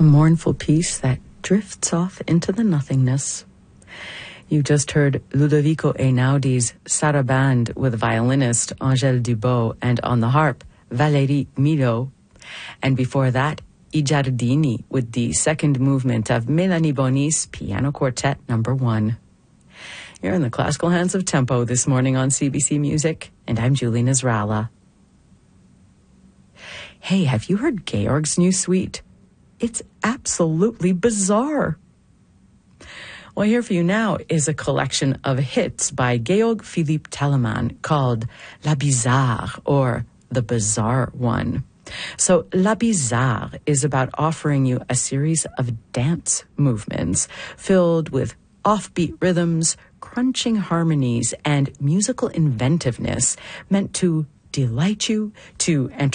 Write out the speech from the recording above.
a mournful piece that drifts off into the nothingness. You just heard Ludovico Einaudi's Sarabande with violinist Angèle Dubot and on the harp Valérie Milhaud. And before that, I Giardini with the second movement of Melanie Boni's Piano Quartet No. 1. You're in the classical hands of tempo this morning on CBC Music, and I'm Julie Nasrallah. Hey, have you heard Georg's new suite? It's absolutely bizarre. Well, here for you now is a collection of hits by Georg Philipp Telemann called La Bizarre, or The Bizarre One. So La Bizarre is about offering you a series of dance movements filled with offbeat rhythms, crunching harmonies, and musical inventiveness meant to delight you, to entertain